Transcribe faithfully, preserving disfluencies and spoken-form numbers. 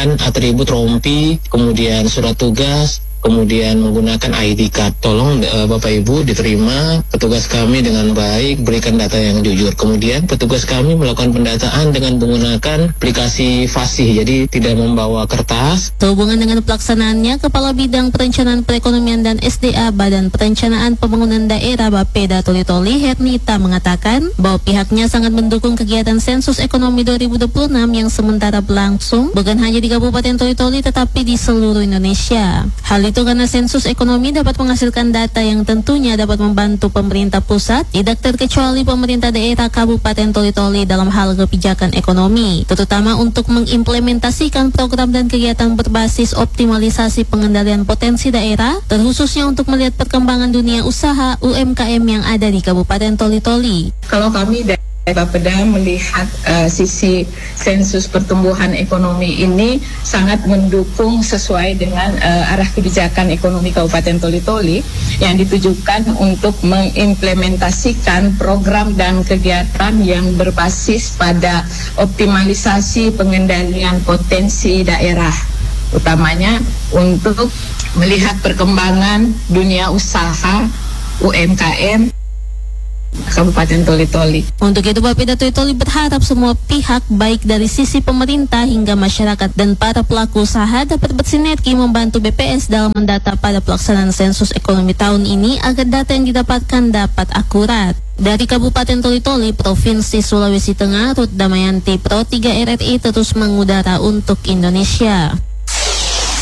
menggunakan atribut rompi, kemudian surat tugas, kemudian menggunakan I D card. Tolong uh, Bapak Ibu diterima petugas kami dengan baik, berikan data yang jujur. Kemudian petugas kami melakukan pendataan dengan menggunakan aplikasi Fasih, jadi tidak membawa kertas. Sehubungan dengan pelaksanaannya, Kepala Bidang Perencanaan Perekonomian dan S D A Badan Perencanaan Pembangunan Daerah Bapeda Toli-Toli, Hernita, mengatakan bahwa pihaknya sangat mendukung kegiatan sensus ekonomi dua ribu dua puluh enam yang sementara berlangsung bukan hanya di Kabupaten Toli-Toli tetapi di seluruh Indonesia. Hal itu karena sensus ekonomi dapat menghasilkan data yang tentunya dapat membantu pemerintah pusat, tidak terkecuali pemerintah daerah Kabupaten Toli-Toli dalam hal kebijakan ekonomi, terutama untuk mengimplementasikan program dan kegiatan berbasis optimalisasi pengendalian potensi daerah, terkhususnya untuk melihat perkembangan dunia usaha U M K M yang ada di Kabupaten Toli-Toli. Kalau kami dari Bapeda melihat uh, sisi sensus pertumbuhan ekonomi ini sangat mendukung sesuai dengan uh, arah kebijakan ekonomi Kabupaten Toli-Toli yang ditujukan untuk mengimplementasikan program dan kegiatan yang berbasis pada optimalisasi pengendalian potensi daerah, utamanya untuk melihat perkembangan dunia usaha U M K M Kabupaten Toli-Toli. Untuk itu Bapeda Toli-Toli berharap semua pihak baik dari sisi pemerintah hingga masyarakat dan para pelaku usaha dapat bersinergi membantu B P S dalam mendata pada pelaksanaan sensus ekonomi tahun ini agar data yang didapatkan dapat akurat. Dari Kabupaten Toli-Toli, Provinsi Sulawesi Tengah, Ruth Damayanti, Pro tiga R R I terus mengudara untuk Indonesia.